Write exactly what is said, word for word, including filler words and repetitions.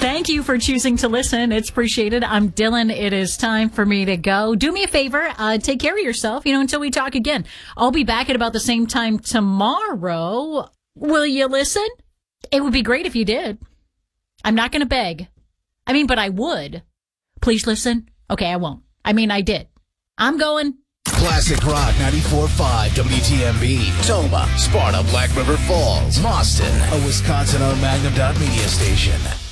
Thank you for choosing to listen. It's appreciated. I'm Dylan. It is time for me to go. Do me a favor. Uh, take care of yourself, you know, until we talk again. I'll be back at about the same time tomorrow. Will you listen? It would be great if you did. I'm not going to beg. I mean, but I would. Please listen. Okay, I won't. I mean, I did. I'm going. Classic Rock ninety-four point five W T M B, Toma, Sparta, Black River Falls, Boston, a Wisconsin-owned Magnum Dot Media station.